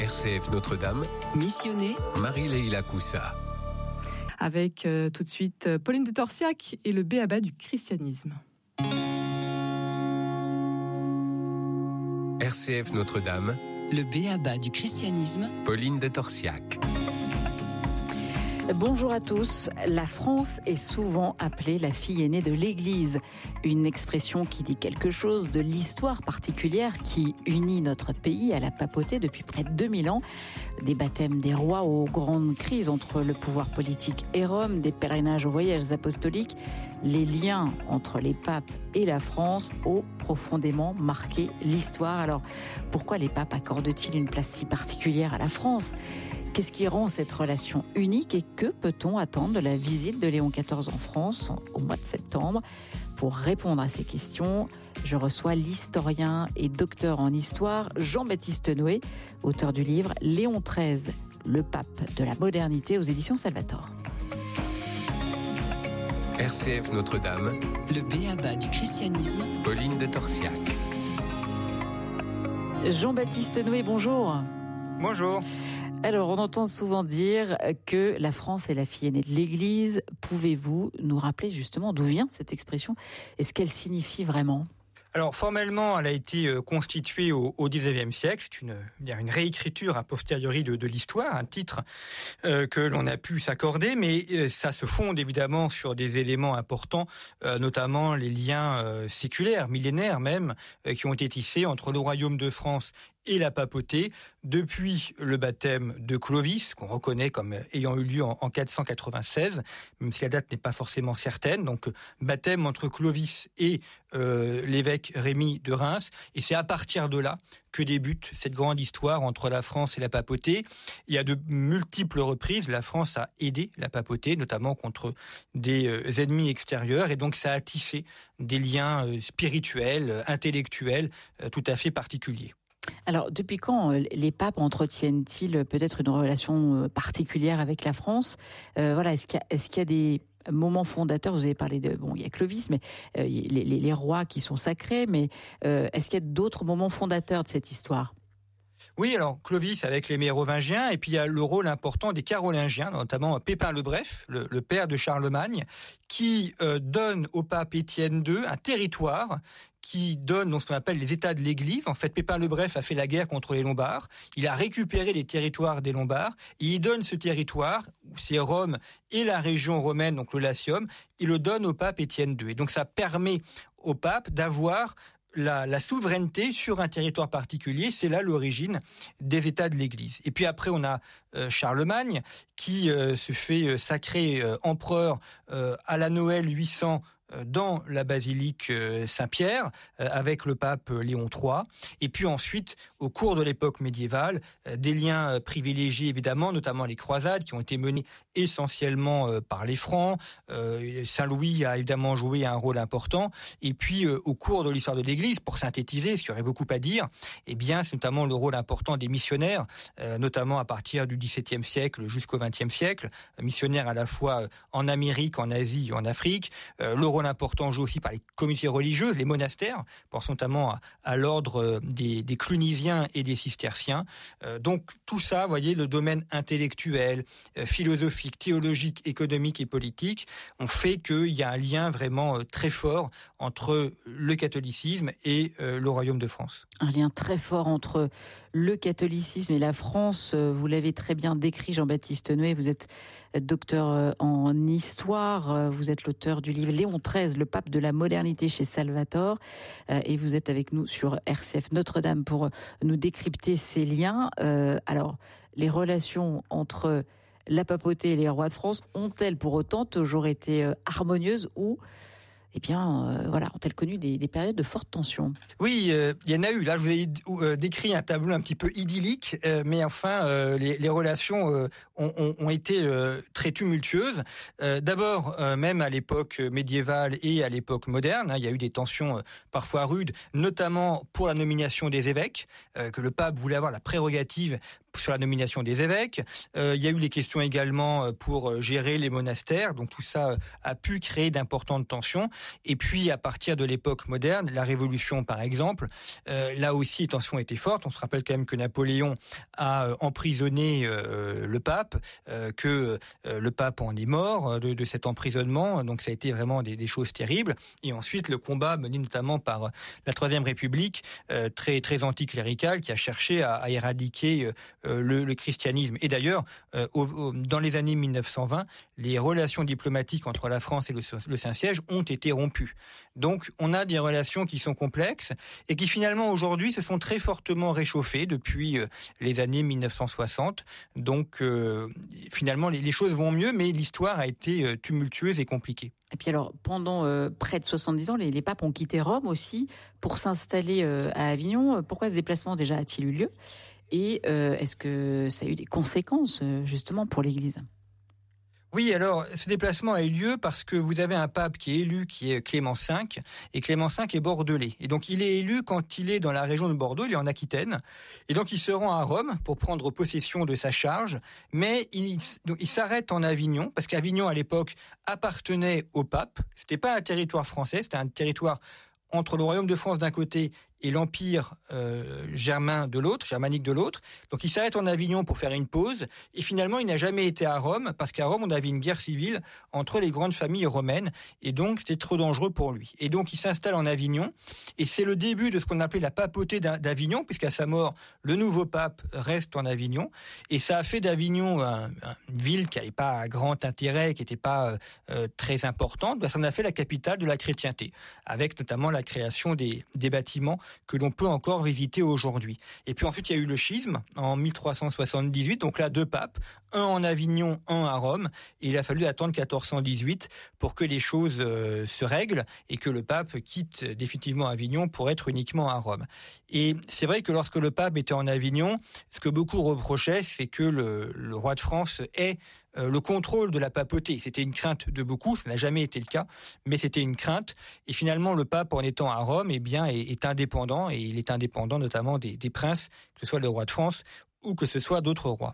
RCF Notre-Dame, missionné Marie-Leila Coussa. Avec tout de suite Pauline de Torsiac et le b.a.-ba du christianisme. RCF Notre-Dame, le b.a.-ba du christianisme, Pauline de Torsiac. Bonjour à tous. La France est souvent appelée la fille aînée de l'Église. Une expression qui dit quelque chose de l'histoire particulière qui unit notre pays à la papauté depuis près de 2000 ans. Des baptêmes des rois aux grandes crises entre le pouvoir politique et Rome, des pèlerinages aux voyages apostoliques. Les liens entre les papes et la France ont profondément marqué l'histoire. Alors, pourquoi les papes accordent-ils une place si particulière à la France ? Qu'est-ce qui rend cette relation unique et que peut-on attendre de la visite de Léon XIV en France au mois de septembre ? Pour répondre à ces questions, je reçois l'historien et docteur en histoire Jean-Baptiste Noé, auteur du livre Léon XIII, le pape de la modernité aux éditions Salvator. RCF Notre-Dame, le b.a.-ba du christianisme, Pauline de Torsiac. Jean-Baptiste Noé, bonjour. Bonjour. Alors, on entend souvent dire que la France est la fille aînée de l'Église. Pouvez-vous nous rappeler justement d'où vient cette expression et ce qu'elle signifie vraiment ? Alors formellement, elle a été constituée au XIXe siècle. C'est une réécriture a posteriori de l'histoire, un titre que l'on a pu s'accorder, mais ça se fonde évidemment sur des éléments importants, notamment les liens séculaires, millénaires même, qui ont été tissés entre le royaume de France et la papauté depuis le baptême de Clovis, qu'on reconnaît comme ayant eu lieu en 496, même si la date n'est pas forcément certaine. Donc baptême entre Clovis et l'évêque Rémi de Reims, et c'est à partir de là que débute cette grande histoire entre la France et la papauté. Il y a de multiples reprises, la France a aidé la papauté, notamment contre des ennemis extérieurs, et donc ça a tissé des liens spirituels, intellectuels, tout à fait particuliers. Alors, depuis quand les papes entretiennent-ils peut-être une relation particulière avec la France ? Est-ce qu'il y a des moments fondateurs ? Vous avez parlé il y a Clovis, mais les rois qui sont sacrés, mais est-ce qu'il y a d'autres moments fondateurs de cette histoire ? Oui, alors Clovis avec les Mérovingiens, et puis il y a le rôle important des Carolingiens, notamment Pépin le Bref, le père de Charlemagne, qui donne au pape Étienne II un territoire qui donne ce qu'on appelle les États de l'Église. En fait, Pépin le Bref a fait la guerre contre les Lombards. Il a récupéré les territoires des Lombards et il donne ce territoire, c'est Rome et la région romaine, donc le Latium, il le donne au pape Étienne II. Et donc ça permet au pape d'avoir la souveraineté sur un territoire particulier. C'est là l'origine des États de l'Église. Et puis après, on a Charlemagne qui se fait sacrer empereur à la Noël 800 dans la basilique Saint-Pierre avec le pape Léon III. Et puis ensuite, au cours de l'époque médiévale, des liens privilégiés évidemment, notamment les croisades qui ont été menées essentiellement par les Francs. Saint-Louis a évidemment joué un rôle important. Et puis au cours de l'histoire de l'Église, pour synthétiser, ce qu'il y aurait beaucoup à dire, c'est notamment le rôle important des missionnaires, notamment à partir du XVIIe siècle jusqu'au XXe siècle, missionnaires à la fois en Amérique, en Asie et en Afrique. Le rôle important joué aussi par les communautés religieuses, les monastères, pensons notamment à l'ordre des clunisiens et des cisterciens. Donc tout ça, vous voyez, le domaine intellectuel, philosophique, théologique, économique et politique, ont fait qu'il y a un lien vraiment très fort entre le catholicisme et le royaume de France. Un lien très fort entre le catholicisme et la France. Vous l'avez très bien décrit, Jean-Baptiste Noé. Vous êtes docteur en histoire. Vous êtes l'auteur du livre Léon XIII, le pape de la modernité chez Salvator. Et vous êtes avec nous sur RCF Notre-Dame pour nous décrypter ces liens. Alors, les relations entre la papauté et les rois de France ont-elles pour autant toujours été harmonieuses ou ont-elles connu des périodes de forte tension ? Oui, il y en a eu. Là, je vous ai décrit un tableau un petit peu idyllique, mais enfin, les relations ont été très tumultueuses. D'abord, même à l'époque médiévale et à l'époque moderne, il y a eu des tensions parfois rudes, notamment pour la nomination des évêques, que le pape voulait avoir la prérogative sur la nomination des évêques. Il y a eu les questions également pour gérer les monastères. Donc tout ça a pu créer d'importantes tensions. Et puis à partir de l'époque moderne, la Révolution par exemple, là aussi les tensions étaient fortes. On se rappelle quand même que Napoléon a emprisonné le pape, que le pape en est mort de cet emprisonnement. Donc ça a été vraiment des choses terribles. Et ensuite le combat mené notamment par la Troisième République, très très anticléricale, qui a cherché à éradiquer le christianisme. Et d'ailleurs, dans les années 1920, les relations diplomatiques entre la France et le Saint-Siège ont été rompues. Donc on a des relations qui sont complexes et qui finalement aujourd'hui se sont très fortement réchauffées depuis les années 1960. Donc finalement les choses vont mieux, mais l'histoire a été tumultueuse et compliquée. Et puis alors, pendant près de 70 ans, les papes ont quitté Rome aussi pour s'installer à Avignon. Pourquoi ce déplacement déjà a-t-il eu lieu ? Et est-ce que ça a eu des conséquences justement pour l'Église ? Oui, alors ce déplacement a eu lieu parce que vous avez un pape qui est élu, qui est Clément V, et Clément V est bordelais. Et donc il est élu quand il est dans la région de Bordeaux, il est en Aquitaine, et donc il se rend à Rome pour prendre possession de sa charge, mais il s'arrête en Avignon, parce qu'Avignon à l'époque appartenait au pape, c'était pas un territoire français, c'était un territoire entre le royaume de France d'un côté et l'empire germanique de l'autre. Donc il s'arrête en Avignon pour faire une pause, et finalement il n'a jamais été à Rome, parce qu'à Rome on avait une guerre civile entre les grandes familles romaines, et donc c'était trop dangereux pour lui. Et donc il s'installe en Avignon, et c'est le début de ce qu'on appelait la papauté d'Avignon, puisqu'à sa mort, le nouveau pape reste en Avignon, et ça a fait d'Avignon une ville qui n'avait pas grand intérêt, qui n'était pas très importante. Ça en a fait la capitale de la chrétienté, avec notamment la création des bâtiments que l'on peut encore visiter aujourd'hui. Et puis ensuite, il y a eu le schisme en 1378, donc là, 2 papes, un en Avignon, un à Rome, et il a fallu attendre 1418 pour que les choses se règlent et que le pape quitte définitivement Avignon pour être uniquement à Rome. Et c'est vrai que lorsque le pape était en Avignon, ce que beaucoup reprochaient, c'est que le roi de France ait le contrôle de la papauté. C'était une crainte de beaucoup, ça n'a jamais été le cas, mais c'était une crainte. Et finalement, le pape, en étant à Rome, est indépendant, et il est indépendant notamment des princes, que ce soit le roi de France ou que ce soit d'autres rois.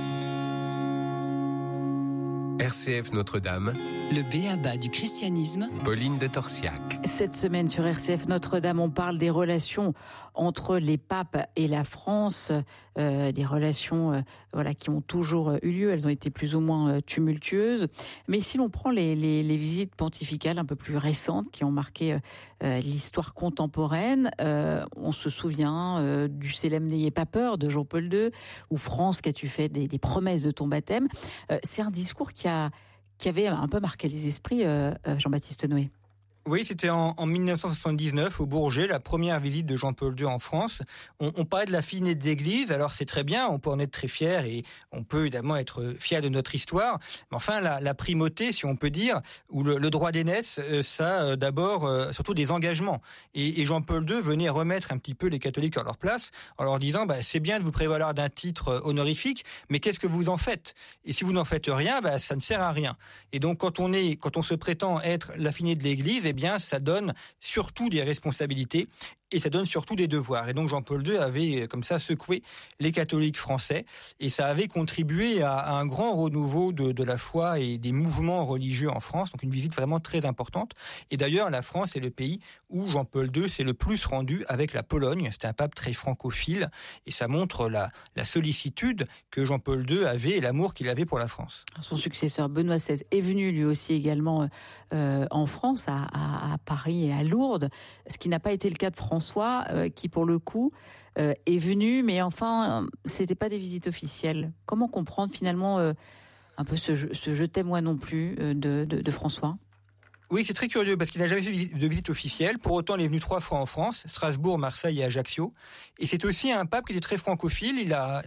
RCF Notre-Dame, le b.a.-ba du christianisme, Pauline de Torsiac. Cette semaine sur RCF Notre-Dame, on parle des relations entre les papes et la France, des relations qui ont toujours eu lieu. Elles ont été plus ou moins tumultueuses. Mais si l'on prend les visites pontificales un peu plus récentes qui ont marqué l'histoire contemporaine, on se souvient du célèbre N'ayez pas peur de Jean-Paul II, ou France, qu'as-tu fait des promesses de ton baptême. C'est un discours qui avait un peu marqué les esprits, Jean-Baptiste Noé. Oui, c'était en 1979 au Bourget, la première visite de Jean-Paul II en France. On parlait de la fille née de l'Église, alors c'est très bien, on peut en être très fier et on peut évidemment être fier de notre histoire. Mais enfin, la primauté, si on peut dire, ou le droit d'aînesse, ça d'abord surtout des engagements. Et Jean-Paul II venait remettre un petit peu les catholiques à leur place en leur disant c'est bien de vous prévaloir d'un titre honorifique, mais qu'est-ce que vous en faites ? Et si vous n'en faites rien, ça ne sert à rien. Et donc quand on se prétend être la fille née de l'Église, eh bien, ça donne surtout des responsabilités et ça donne surtout des devoirs. Et donc Jean-Paul II avait comme ça secoué les catholiques français, et ça avait contribué à un grand renouveau de la foi et des mouvements religieux en France. Donc une visite vraiment très importante. Et d'ailleurs, la France est le pays où Jean-Paul II s'est le plus rendu avec la Pologne. C'était un pape très francophile, et ça montre la sollicitude que Jean-Paul II avait et l'amour qu'il avait pour la France. Son successeur Benoît XVI est venu lui aussi également en France, à Paris et à Lourdes, ce qui n'a pas été le cas de François, qui pour le coup est venu, mais enfin c'était pas des visites officielles. Comment comprendre finalement un peu ce je t'aime moi non plus de François ? Oui, c'est très curieux parce qu'il n'a jamais fait de visite officielle. Pour autant, il est venu 3 fois en France, Strasbourg, Marseille et Ajaccio. Et c'est aussi un pape qui était très francophile. Il a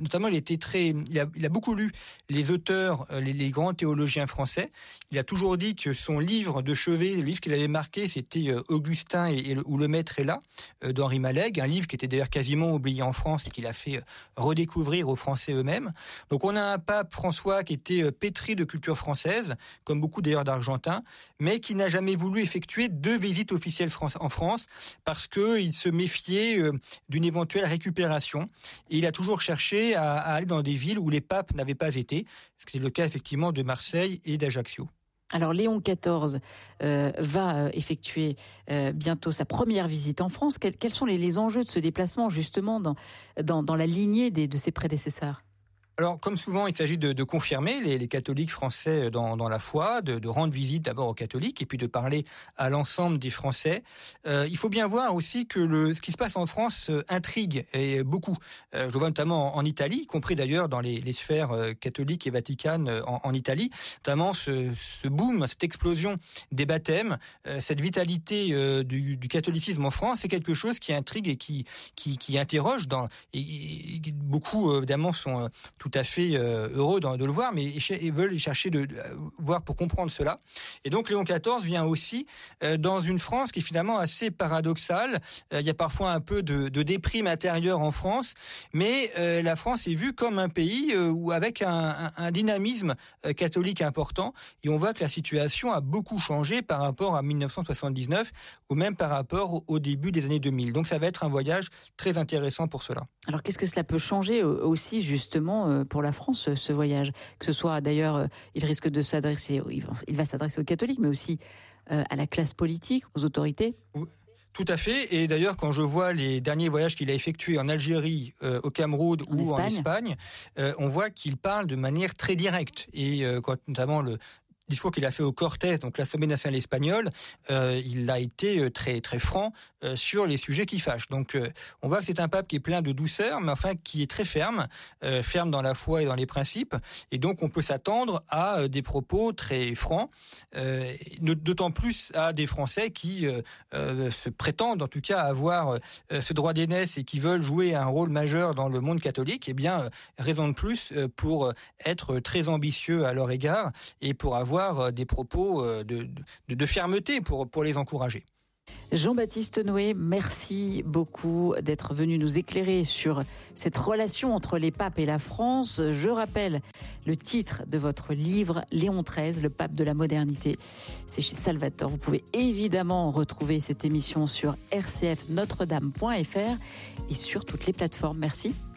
beaucoup lu les auteurs, les grands théologiens français. Il a toujours dit que son livre de chevet, le livre qu'il avait marqué, c'était Augustin où le maître est là, d'Henri Malègue, un livre qui était d'ailleurs quasiment oublié en France et qu'il a fait redécouvrir aux Français eux-mêmes. Donc on a un pape, François, qui était pétri de culture française, comme beaucoup d'ailleurs d'Argentins, mais qui n'a jamais voulu effectuer 2 visites officielles en France parce qu'il se méfiait d'une éventuelle récupération. Et il a toujours cherché à aller dans des villes où les papes n'avaient pas été. C'est le cas effectivement de Marseille et d'Ajaccio. Alors Léon XIV va effectuer bientôt sa première visite en France. Quels sont les enjeux de ce déplacement justement dans la lignée de ses prédécesseurs ? Alors, comme souvent, il s'agit de confirmer les catholiques français dans la foi, de rendre visite d'abord aux catholiques et puis de parler à l'ensemble des Français. Il faut bien voir aussi que ce qui se passe en France intrigue et beaucoup. Je le vois notamment en Italie, y compris d'ailleurs dans les sphères catholiques et vaticanes en Italie, notamment ce boom, cette explosion des baptêmes, cette vitalité du catholicisme en France, c'est quelque chose qui intrigue et qui interroge. Et beaucoup, évidemment, sont tout à fait heureux de le voir, mais ils veulent chercher de voir pour comprendre cela. Et donc Léon XIV vient aussi dans une France qui est finalement assez paradoxale. Il y a parfois un peu de déprime intérieure en France, mais la France est vue comme un pays où avec un dynamisme catholique important, et on voit que la situation a beaucoup changé par rapport à 1979 ou même par rapport au début des années 2000. Donc ça va être un voyage très intéressant pour cela. Alors qu'est-ce que cela peut changer aussi justement pour la France, ce voyage ? Que ce soit d'ailleurs, il va s'adresser aux catholiques, mais aussi à la classe politique, aux autorités. Oui. Tout à fait. Et d'ailleurs, quand je vois les derniers voyages qu'il a effectués en Algérie, au Cameroun ou en Espagne, on voit qu'il parle de manière très directe. Et quand notamment le discours qu'il a fait au Cortés, donc l'Assemblée nationale espagnole, il a été très très franc sur les sujets qui fâchent. Donc on voit que c'est un pape qui est plein de douceur, mais enfin qui est très ferme dans la foi et dans les principes. Et donc on peut s'attendre à des propos très francs, d'autant plus à des Français qui se prétendent en tout cas avoir ce droit d'aînesse et qui veulent jouer un rôle majeur dans le monde catholique. Eh bien, raison de plus pour être très ambitieux à leur égard et pour avoir des propos de fermeté pour les encourager. Jean-Baptiste Noé, merci beaucoup d'être venu nous éclairer sur cette relation entre les papes et la France. Je rappelle le titre de votre livre, Léon XIII, le pape de la modernité. C'est chez Salvator. Vous pouvez évidemment retrouver cette émission sur rcfnotredame.fr et sur toutes les plateformes. Merci.